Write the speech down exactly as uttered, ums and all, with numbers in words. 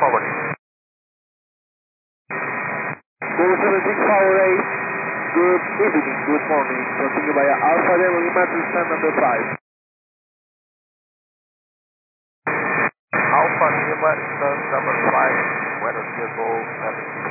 forward. Guru seven six four eight, good evening, good morning. Continue via Alpha Lima Lima to stand number five. Alpha Lima, stand number five. Buenos dias, Gol.